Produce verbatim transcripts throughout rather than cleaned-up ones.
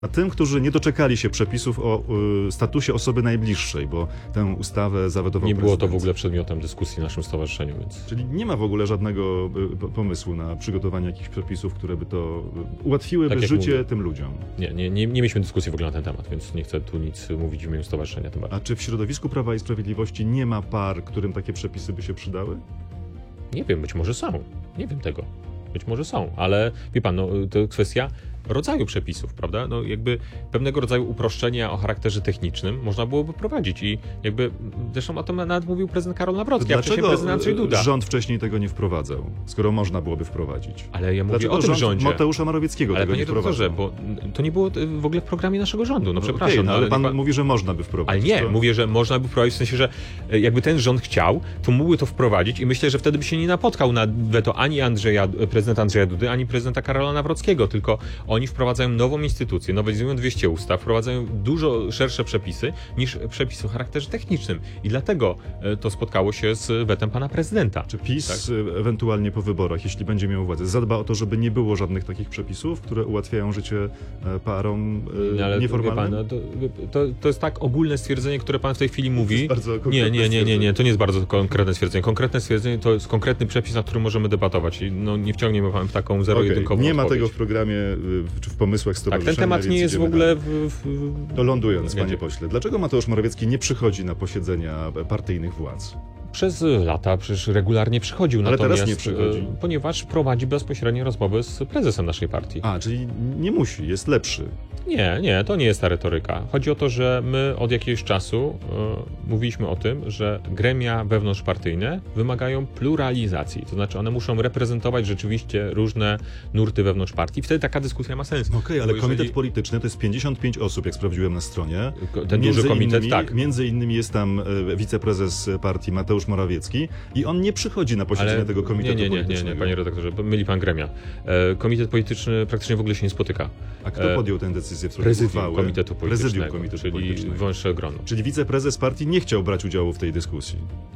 A tym, którzy nie doczekali się przepisów o y, statusie osoby najbliższej, bo tę ustawę zawetował Nie prezydent. było to w ogóle przedmiotem dyskusji w naszym stowarzyszeniu, więc... Czyli nie ma w ogóle żadnego y, pomysłu na przygotowanie jakichś przepisów, które by to y, ułatwiłyby Tak jak życie mówię. tym ludziom. Nie, nie, nie, nie mieliśmy dyskusji w ogóle na ten temat, więc nie chcę tu nic mówić w imieniu stowarzyszenia. Tym bardziej. A czy w środowisku Prawa i Sprawiedliwości nie ma par, którym takie przepisy by się przydały? Nie wiem, być może są. Nie wiem tego. Być może są, ale wie pan, no, to kwestia rodzaju przepisów, prawda? No jakby pewnego rodzaju uproszczenia o charakterze technicznym można byłoby prowadzić i jakby, zresztą o tym nawet mówił prezydent Karol Nawrocki, a wcześniej prezydent Andrzej Duda. Rząd wcześniej tego nie wprowadzał, skoro można byłoby wprowadzić? Ale ja mówię Dlaczego o tym rząd rządzie. Mateusza Morawieckiego Ale tego nie panie doktorze, wprowadzał? bo to nie było w ogóle w programie naszego rządu, no, No przepraszam. okay, no, ale nie pan pa- mówi, że można by Ale wprowadzić. nie, to... mówię, że można by wprowadzić w sensie, że jakby ten rząd chciał, to mógłby to wprowadzić i myślę, że wtedy by się nie napotkał na weto ani Andrzeja, prezydenta Andrzeja Dudy, ani prezydenta Karola Nawrockiego, tylko oni wprowadzają nową instytucję, nowelizują dwieście ustaw, wprowadzają dużo szersze przepisy niż przepisy o charakterze technicznym. I dlatego to spotkało się z wetem pana prezydenta. Czy PiS Tak? y, ewentualnie po wyborach, jeśli będzie miał władzę, zadba o to, żeby nie było żadnych takich przepisów, które ułatwiają życie e, parom y, No, ale nieformalnym? wie pan, to, to, to jest tak ogólne stwierdzenie, które pan w tej chwili mówi. jest bardzo nie, konkretne nie, nie, nie, nie, stwierdzenie. to nie jest bardzo konkretne stwierdzenie. Konkretne stwierdzenie to jest konkretny przepis, na którym możemy debatować. I no, nie wciągniemy pan w taką zero-jedynkową Okay. Nie ma odpowiedź. tego w programie y, czy w pomysłach Tak, stowarzyszenia. ten temat nie więc jest w idziemy ogóle dalej. w, w, To lądując, Będzie. panie pośle, dlaczego Mateusz Morawiecki nie przychodzi na posiedzenia partyjnych władz? Przez lata przecież regularnie przychodził, Ale teraz natomiast nie przychodzi. e, ponieważ prowadzi bezpośrednie rozmowy z prezesem naszej partii. A, czyli nie musi, jest lepszy. Nie, nie, to nie jest ta retoryka. Chodzi o to, że my od jakiegoś czasu e, mówiliśmy o tym, że gremia wewnątrzpartyjne wymagają pluralizacji. To znaczy one muszą reprezentować rzeczywiście różne nurty wewnątrz partii. Wtedy taka dyskusja ma sens. Okej, okay, ale Bo komitet jeżeli- polityczny to jest pięćdziesiąt pięć osób, jak sprawdziłem na stronie. Ten Między duży komitet, innymi, tak. Między innymi jest tam e, wiceprezes partii Mateusz Morawiecki i on nie przychodzi na posiedzenie Ale tego komitetu nie, nie, nie, nie, politycznego. nie, panie redaktorze, bo myli pan gremia. E, komitet polityczny praktycznie w ogóle się nie spotyka. A kto e, podjął tę decyzję w sprawie Prezydium uchwały? Komitetu Politycznego, Prezydium Komitetu czyli Politycznego. wąższe grono. Czyli wiceprezes partii nie chciał brać udziału w tej dyskusji.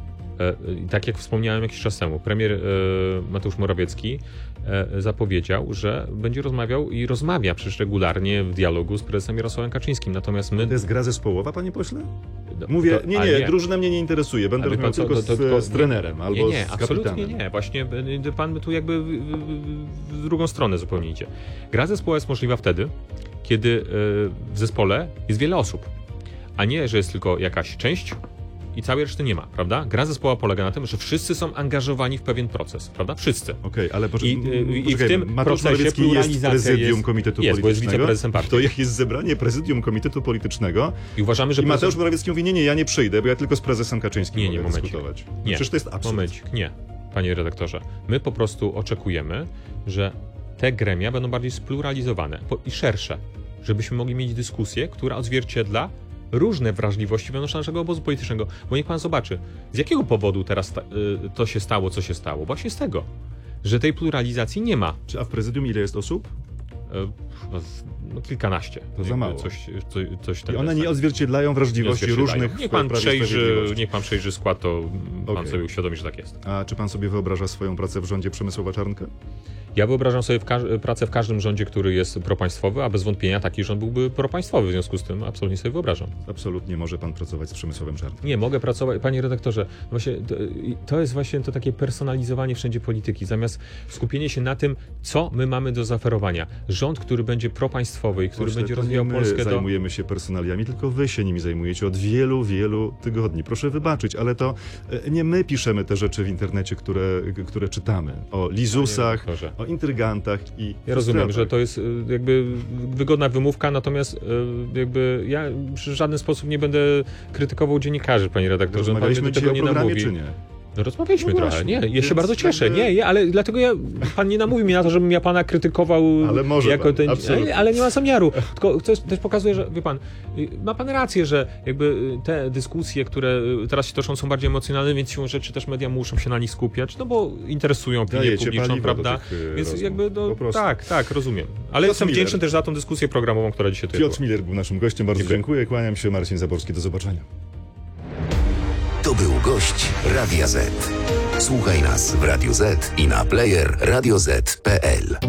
E, i tak jak wspomniałem jakiś czas temu, premier e, Mateusz Morawiecki e, zapowiedział, że będzie rozmawiał i rozmawia przecież regularnie w dialogu z prezesem Jarosławem Kaczyńskim. Natomiast my... To jest gra zespołowa, panie pośle? No, Mówię, to- nie, ale nie, drużyna mnie nie interesuje, będę Ale rozmawiał pan co, tylko to- to- z, tylko- z trenerem albo nie, nie, z absolutnie kapitanem. nie. Właśnie y, pan tu jakby w, w, w drugą stronę zupełnie idzie. Gra zespołowa jest możliwa wtedy, kiedy y, w zespole jest wiele osób, a nie, że jest tylko jakaś część i całej reszty nie ma, prawda? Gra zespołowa polega na tym, że wszyscy są angażowani w pewien proces, prawda? Wszyscy. Okej, ale poczekaj, I, y, i w poczekaj, tym Mateusz procesie Morawiecki jest pluralizacja prezydium jest- Komitetu jest, bo jest Politycznego. wiceprezesem partii. To jak jest zebranie prezydium Komitetu Politycznego I uważamy, że i Mateusz prezes- Morawiecki mówi, nie, nie, ja nie przyjdę, bo ja tylko z prezesem Kaczyńskim Nie, nie, mogę momencik. dyskutować. Nie. Przecież to jest absurd. Momencik, nie, panie redaktorze. My po prostu oczekujemy, że te gremia będą bardziej spluralizowane po- i szersze, żebyśmy mogli mieć dyskusję, która odzwierciedla różne wrażliwości wewnątrz naszego obozu politycznego. Bo niech pan zobaczy, z jakiego powodu teraz ta, y, to się stało, co się stało. Właśnie z tego, że tej pluralizacji nie ma. Czy, a w prezydium ile jest osób? Y, chyba z- no, kilkanaście. To za Jakby mało. Coś, coś, coś I ten one deseń. nie odzwierciedlają wrażliwości Nie odzwierciedlają. różnych Niech w pan, Prawie i przejrzy, Sprawiedliwości. niech pan przejrzy skład, to pan Okej. sobie uświadomi, że tak jest. A czy pan sobie wyobraża swoją pracę w rządzie Przemysława Czarnka? Ja wyobrażam sobie w każ- pracę w każdym rządzie, który jest propaństwowy, a bez wątpienia taki rząd byłby propaństwowy, w związku z tym absolutnie sobie wyobrażam. Absolutnie może pan pracować z Przemysławem Czarnkiem. Nie, mogę pracować, panie redaktorze, właśnie to, to jest właśnie to takie personalizowanie wszędzie polityki, zamiast skupienie się na tym, co my mamy do zaoferowania. Rząd, który będzie propaństwowy i który Pośle, będzie to rozwijał nie my Polskę do... zajmujemy się personaliami, tylko wy się nimi zajmujecie od wielu, wielu tygodni. Proszę wybaczyć, ale to e, nie my piszemy te rzeczy w internecie, które, które czytamy. O lizusach, Panie redaktorze. o intrygantach i Ja rozumiem, frustratach. że to jest y, jakby wygodna wymówka, natomiast y, jakby ja w żaden sposób nie będę krytykował dziennikarzy, panie redaktorze. Pan mnie Rozmawialiśmy do dzisiaj tego o nie programie, namówi. czy nie? No rozmawialiśmy No trochę, właśnie, nie, ja więc się bardzo cieszę, jakby- nie, nie, ale dlatego ja, pan nie namówi mnie na to, żebym ja pana krytykował Ale może jako pan, ten, absolutnie. ale, ale nie ma zamiaru, tylko też, też pokazuje, że wie pan, y, ma pan rację, że jakby y, te dyskusje, które y, teraz się toczą, są bardziej emocjonalne, więc siłą rzeczy też media muszą się na nich skupiać, no bo interesują opinię Dajecie publiczną, paliwo do prawda, tych, y, więc rozmów, jakby no, po prostu. tak, tak, rozumiem, ale Piotr jestem Miller. wdzięczny też za tą dyskusję programową, która dzisiaj tutaj Piotr Miller był naszym gościem, bardzo Dziękuję. dziękuję. Kłaniam się, Marcin Zaborski, do zobaczenia. To był gość Radia Z. Słuchaj nas w Radio Z i na player radio zet kropka pe el.